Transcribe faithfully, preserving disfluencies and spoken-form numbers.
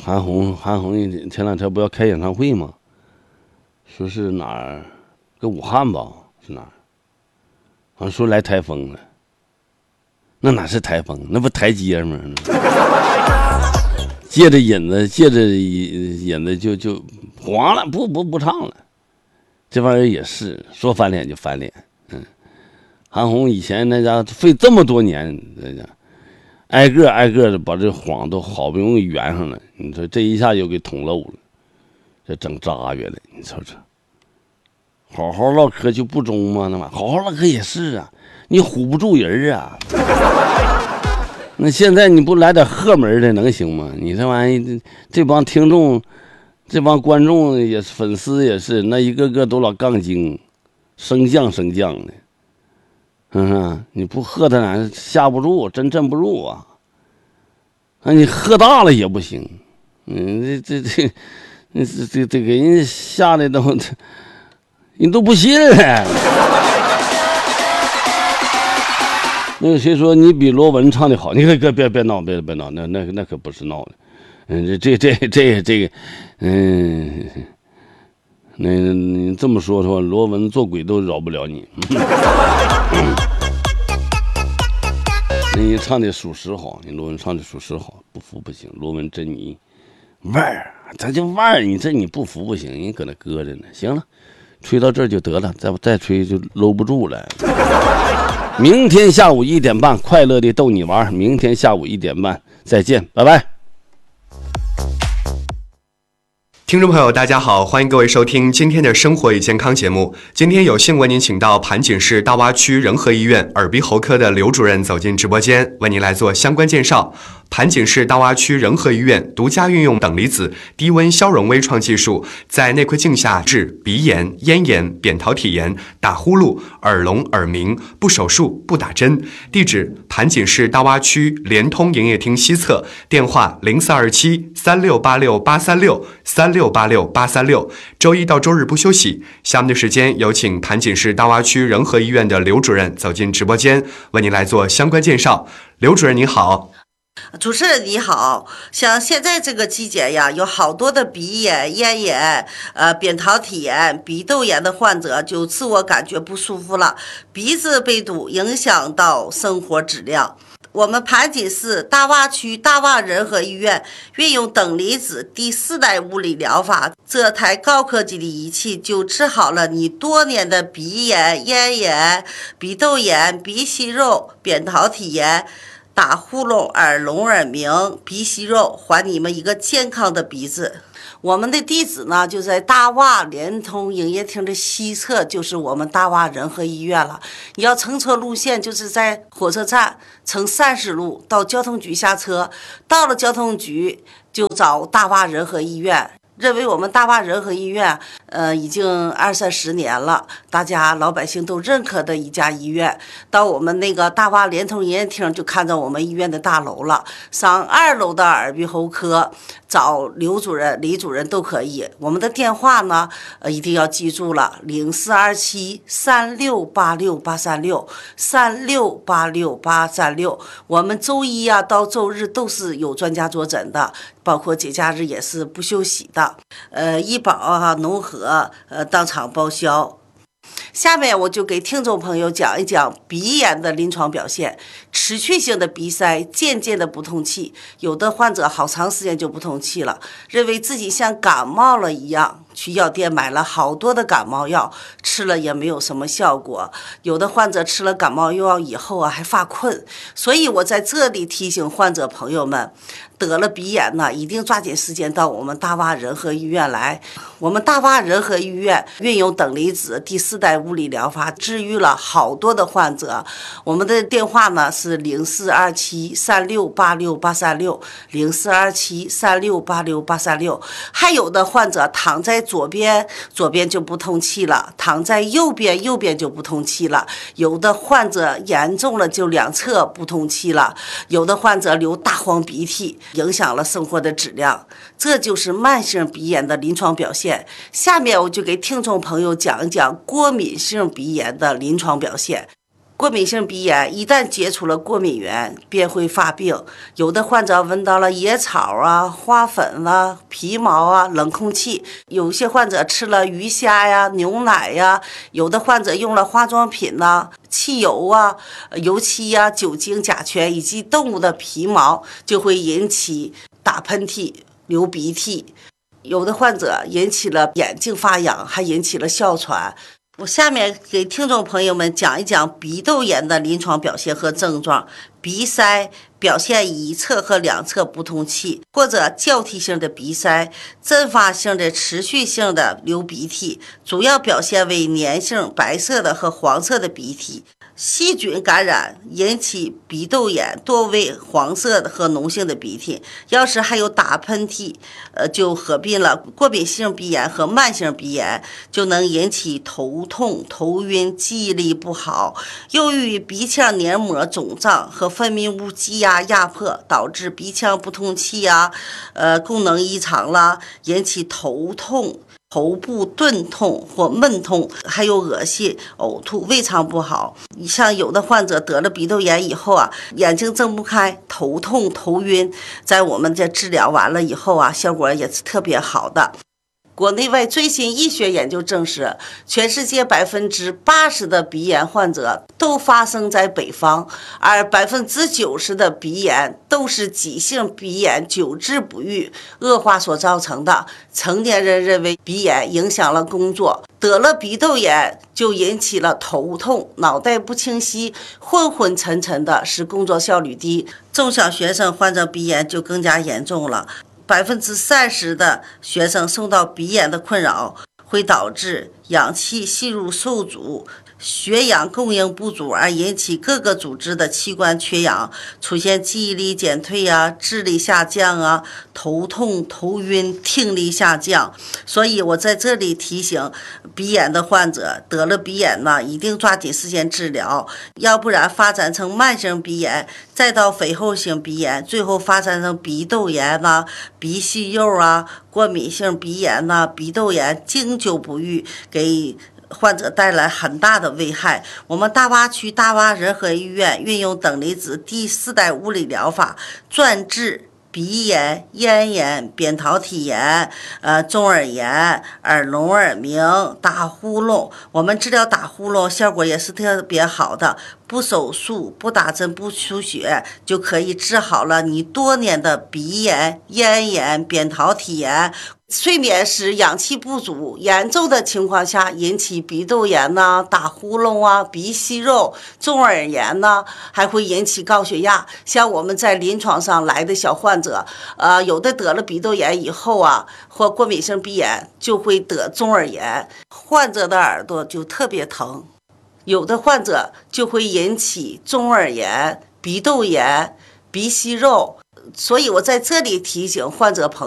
韩红，韩红前两天不要开演唱会吗？说是哪儿，搁武汉吧，是哪儿？好像说来台风了。那哪是台风？那不台阶吗？借着引子，借着引子就就黄了，不不不唱了。这玩意儿也是说翻脸就翻脸。嗯，韩红以前那家费这么多年，那家挨个挨个的把这谎都好不容易圆上了，你说这一下又给捅漏了，这整扎约了，你瞅瞅。好好唠嗑就不中吗？那玩意好好唠嗑也是啊，你唬不住人啊。那现在你不来点贺门的能行吗？你这玩意这帮听众，这帮观众也是粉丝也是，那一个个都老杠精，升降升降的。嗯，你不喝他俩下不住，真镇不住啊。那你喝大了也不行，嗯，这这这，这这这给人吓得都，人都不信了。那个谁说你比罗文唱的好？你可别别别闹，别别闹，那那那可不是闹的。嗯，这这这这这个，嗯，那你这么说的话，罗文做鬼都饶不了你。你唱的属实好，你罗文唱的属实好，不服不行。罗文真你味儿，咱就味儿，你这你不服不行，你搁那搁着呢。行了，吹到这儿就得了，再再吹就搂不住了。明天下午一点半，快乐的逗你玩。明天下午一点半再见，拜拜。 听众朋友大家好，欢迎各位收听今天的生活与健康节目。今天有幸为您请到盘锦市大洼区仁和医院耳鼻喉科的刘主任走进直播间，为您来做相关介绍。盘锦市大洼区仁和医院独家运用等离子低温消融微创技术，在内窥镜下治鼻炎、咽炎、扁桃体炎、打呼噜、耳聋、耳鸣，不手术不打针。地址：盘锦市大洼区联通营业厅西侧，电话零四二七三六八六八三六三六八六八三六，周一到周日不休息。下面的时间有请盘锦市大洼区仁和医院的刘主任走进直播间，为您来做相关介绍。刘主任您好。 主持人你好，像现在这个季节呀，有好多的鼻炎、咽炎、呃扁桃体炎、鼻窦炎的患者就自我感觉不舒服了，鼻子被堵，影响到生活质量。我们盘锦市大洼区大洼仁和医院运用等离子第四代物理疗法，这台高科技的仪器就治好了你多年的鼻炎、咽炎、鼻窦炎、鼻息肉、扁桃体炎、打呼噜、耳聋耳鸣、鼻息肉，还你们一个健康的鼻子。我们的地址呢，就在大洼联通营业厅的西侧，就是我们大洼仁和医院了。你要乘车路线，就是在火车站乘三十路到交通局下车，到了交通局就找大洼仁和医院。认为我们大洼仁和医院，呃，已经二三十年了，大家老百姓都认可的一家医院。到我们那个大洼联通营业厅，就看到我们医院的大楼了。上二楼的耳鼻喉科找刘主任、李主任都可以。我们的电话呢，呃，一定要记住了，零四二七三六八六八三六三六八六八三六。我们周一啊到周日都是有专家坐诊的，包括节假日也是不休息的。呃，医保啊、农合呃当场报销。下面我就给听众朋友讲一讲鼻炎的临床表现。持续性的鼻塞，渐渐的不通气，有的患者好长时间就不通气了，认为自己像感冒了一样，去药店买了好多的感冒药，吃了也没有什么效果。有的患者吃了感冒药以后啊，还发困。所以我在这里提醒患者朋友们，得了鼻炎呢，一定抓紧时间到我们大洼仁和医院来。我们大洼仁和医院运用等离子第四代物理疗法，治愈了好多的患者。我们的电话呢是零四二七三六八六八三六零四二七三六八六八三六。还有的患者躺在左边，左边就不通气了；躺在右边，右边就不通气了。有的患者严重了，就两侧不通气了；有的患者流大黄鼻涕，影响了生活的质量。这就是慢性鼻炎的临床表现。下面我就给听众朋友讲一讲过敏性鼻炎的临床表现。 过敏性鼻炎一旦接触了过敏源，便会发病。有的患者闻到了野草啊、花粉啊、皮毛啊、冷空气；有些患者吃了鱼虾呀、牛奶呀；有的患者用了化妆品呐、啊、汽油啊、油漆呀、酒精、甲醛以及动物的皮毛，就会引起打喷嚏、流鼻涕。有的患者引起了眼睛发痒，还引起了哮喘。我下面给听众朋友们讲一讲鼻窦炎的临床表现和症状。鼻塞表现一侧和两侧不通气，或者交替性的鼻塞，阵发性的持续性的流鼻涕，主要表现为粘性白色的和黄色的鼻涕。细菌感染引起鼻窦炎，多为黄色的和脓性的鼻涕。要是还有打喷嚏，呃，就合并了过敏性鼻炎和慢性鼻炎，就能引起头痛、头晕、记忆力不好。由于鼻腔黏膜肿胀和分泌物积压压迫，导致鼻腔不通气呀、呃，功能异常啦，引起头痛。头部钝痛或闷痛，还有恶心、呕吐、胃肠不好。像有的患者得了鼻窦炎以后啊，眼睛睁不开，头痛、头晕，在我们这治疗完了以后啊，效果也是特别好的。国内外最新医学研究证实，全世界百分之八十的鼻炎患者都发生在北方，而百分之九十的鼻炎都是急性鼻炎久治不愈、恶化所造成的。成年人认为鼻炎影响了工作，得了鼻窦炎就引起了头痛、脑袋不清晰、昏昏沉沉的，使工作效率低。中小学生患者鼻炎就更加严重了。百分之三十的学生受到鼻炎的困扰，会导致氧气吸入受阻、血氧供应不足，而引起各个组织的器官缺氧，出现记忆力减退啊、智力下降啊、头痛、头晕、听力下降。所以我在这里提醒鼻炎的患者，得了鼻炎呢，一定抓紧时间治疗，要不然发展成慢性鼻炎，再到肥厚性鼻炎，最后发展成鼻窦炎呐、鼻息肉啊、过敏性鼻炎呐、鼻窦炎，经久不愈，给患者带来很大的危害。我们大洼区大洼仁和医院运用等离子第四代物理疗法，专治鼻炎、咽炎、扁桃体炎、呃中耳炎、耳聋耳鸣、打呼噜。我们治疗打呼噜效果也是特别好的，不手术、不打针、不输血，就可以治好了你多年的鼻炎、咽炎、扁桃体炎。睡眠时氧气不足严重的情况下，引起鼻窦炎呐、打呼噜啊、鼻息肉、中耳炎呐，还会引起高血压。像我们在临床上来的小患者，呃，有的得了鼻窦炎以后啊，或过敏性鼻炎，就会得中耳炎，患者的耳朵就特别疼。有的患者就会引起中耳炎、鼻窦炎、鼻息肉。所以我在这里提醒患者朋友。